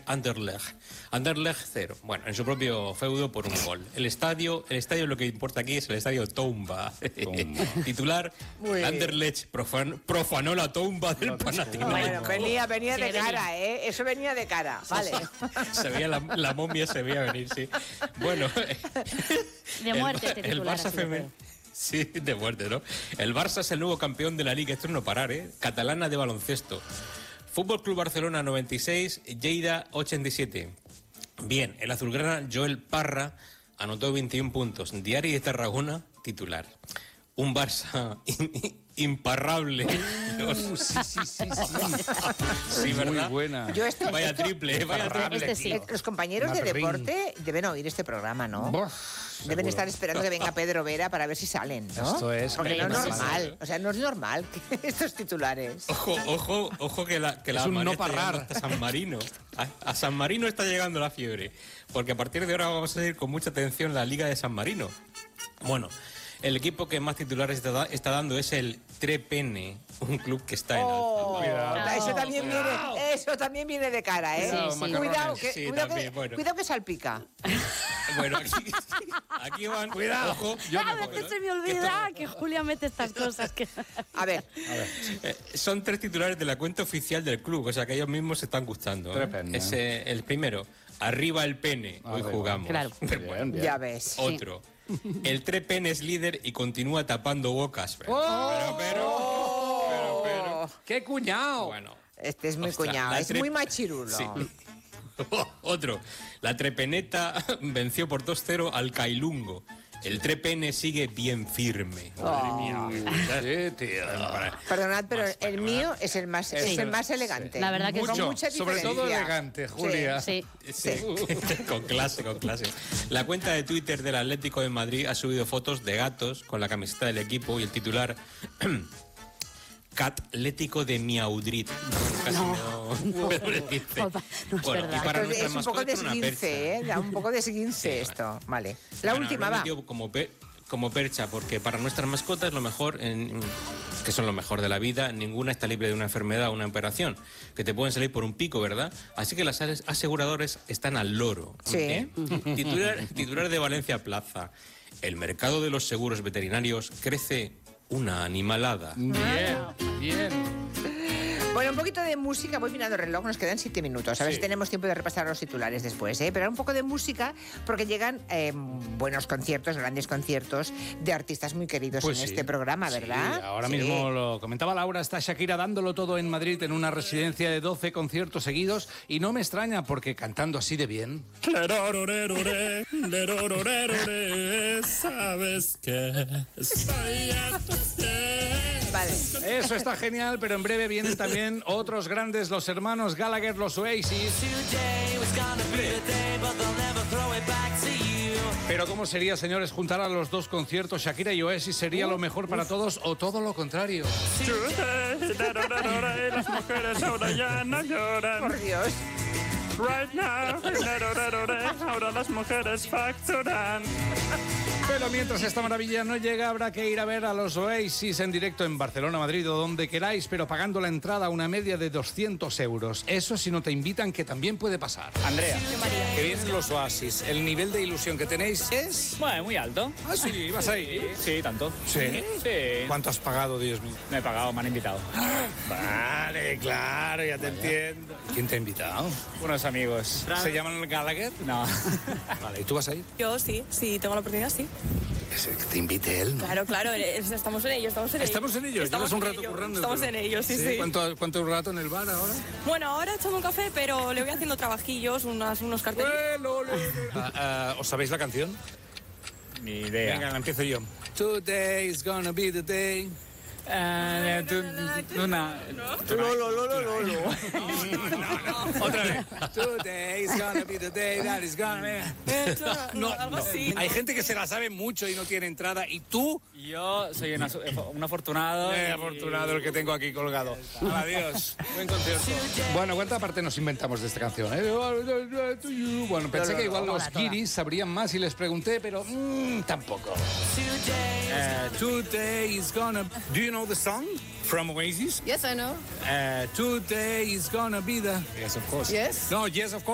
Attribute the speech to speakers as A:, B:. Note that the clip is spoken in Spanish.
A: Anderlecht. Anderlecht 0. Bueno, en su propio feudo por un gol. El estadio lo que importa aquí es el estadio Toumba. Titular, Anderlecht profanó la tumba del Panathinaikos.
B: Bueno, venía de cara, ¿eh? Eso venía de cara, vale.
A: Se veía la momia, se veía venir, sí. Bueno.
C: De muerte este
A: el
C: titular.
A: Barça femenino. Sí, de muerte, ¿no? El Barça es el nuevo campeón de la Liga, esto es no parar, catalana de baloncesto. Fútbol Club Barcelona 96, Lleida 87. Bien, el azulgrana Joel Parra anotó 21 puntos. Diari de Tarragona, titular. Un Barça imparable. Sí, ¿verdad?
D: Muy buena.
A: Vaya triple.
C: Sí.
B: Los compañeros de deporte deben oír este programa, ¿no? Deben estar esperando que venga Pedro Vera para ver si salen, ¿no?
D: Esto es...
B: Porque no es normal. O sea, no es normal que estos titulares.
A: Ojo que la
D: es un no parar.
A: Hasta San Marino. A San Marino está llegando la fiebre. Porque a partir de ahora vamos a seguir con mucha atención la Liga de San Marino. Bueno, el equipo que más titulares está dando es el Trepene, un club que está en alta.
B: Eso también viene de cara, ¿eh? Cuidado que salpica.
A: Bueno, aquí van.
D: Cuidado.
A: Ojo,
C: A veces se me olvida que Julia mete estas cosas.
B: A ver.
A: Son 3 titulares de la cuenta oficial del club, o sea que ellos mismos se están gustando. Es el primero. Arriba el pene, hoy jugamos.
C: Claro.
D: Bien.
B: Ya ves.
A: Otro. El Trepene es líder y continúa tapando bocas. Pero.
D: ¡Qué cuñado!
A: Bueno.
B: Este es muy cuñado, es muy machirulo.
A: Sí. Otro. La Trepeneta venció por 2-0 al Cailungo. El Trepene sigue bien firme. Madre mía.
D: Sí, tío.
B: Perdonad, pero el mío es el más elegante.
C: La verdad que
B: con mucha
D: sobre
B: diferencia.
D: todo elegante, Julia.
C: Sí.
A: Con clase. La cuenta de Twitter del Atlético de Madrid ha subido fotos de gatos con la camiseta del equipo y el titular Catlético de Miaudrit. Casi no decirte.
C: No es verdad.
A: Y para
B: Es un poco de esguince, da un poco de esguince esto. Vale. La última va.
A: Como percha, porque para nuestras mascotas lo mejor, que son lo mejor de la vida, ninguna está libre de una enfermedad o una operación, que te pueden salir por un pico, ¿verdad? Así que las aseguradores están al loro.
B: Sí.
A: Titular de Valencia Plaza. El mercado de los seguros veterinarios crece una animalada.
D: Bien.
B: Bueno, un poquito de música, voy mirando el reloj, nos quedan 7 minutos. A ver si tenemos tiempo de repasar los titulares después, ¿eh? Pero un poco de música, porque llegan buenos conciertos, grandes conciertos de artistas muy queridos en este programa, ¿verdad?
D: Sí, ahora mismo lo comentaba Laura, está Shakira dándolo todo en Madrid en una residencia de 12 conciertos seguidos y no me extraña porque cantando así de bien.
E: ¿Sabes qué?
B: Vale.
D: Eso está genial, pero en breve vienen también otros grandes, los hermanos Gallagher, los Oasis. Pero ¿cómo sería, señores, juntar a los dos conciertos? Shakira y Oasis, ¿sería lo mejor para todos o todo lo contrario?
E: Las mujeres ahora ya no lloran.
B: Por Dios.
E: Right now, ahora las mujeres facturan.
D: Pero mientras esta maravilla no llega, habrá que ir a ver a los Oasis en directo en Barcelona, Madrid o donde queráis, pero pagando la entrada a una media de 200 euros. Eso si no te invitan, que también puede pasar.
F: Andrea, que vienen los Oasis. ¿El nivel de ilusión que tenéis es...?
G: Bueno, muy alto.
F: Ah, sí, ¿vas a ir?
G: Sí, tanto.
F: ¿Sí?
G: Sí.
F: ¿Cuánto has pagado, Dios mío?
G: Me he pagado, me han invitado.
F: Vale, claro, ya te entiendo. ¿Quién te ha invitado?
G: Unos amigos.
F: ¿Se llaman Gallagher?
G: No.
F: Vale, ¿y tú vas a ir?
H: Yo sí, tengo la oportunidad, sí.
F: Que te invite él, ¿no?
H: Claro, estamos en ello,
F: ¿Estamos en ello? ¿Llevas un rato currando?
H: Estamos en ello, sí.
F: ¿Cuánto rato en el bar ahora?
H: Bueno, ahora echando un café, pero le voy haciendo trabajillos, unos carteles.
F: ¿Os sabéis la canción?
G: Ni idea.
F: Venga, la empiezo yo. Today is gonna be the day. Otra vez. Today is gonna be the day that is gonna be...
H: Algo así.
F: Hay gente que se la sabe mucho y no tiene entrada. ¿Y tú?
G: Yo soy un afortunado.
F: Afortunado el que tengo aquí colgado. Adiós. Buen concierto.
D: Bueno, ¿cuánta parte nos inventamos de esta canción? Bueno, pensé que igual los guiris sabrían más y les pregunté, pero tampoco.
F: Today is gonna... Do you know the song from Oasis?
H: Yes, I know.
F: Today is gonna be the...
G: Yes, of course.
H: Yes.
F: No, yes, of course.